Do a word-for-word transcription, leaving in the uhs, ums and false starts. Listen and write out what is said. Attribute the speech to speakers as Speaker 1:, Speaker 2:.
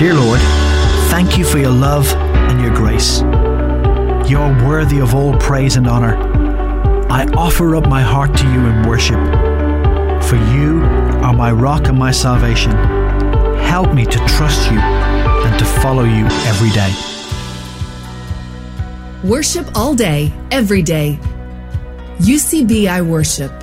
Speaker 1: Dear Lord, thank you for your love and your grace. You're worthy of all praise and honor. I offer up my heart to you in worship. For you are my rock and my salvation. Help me to trust you and to follow you every day.
Speaker 2: Worship all day, every day. U C B I Worship.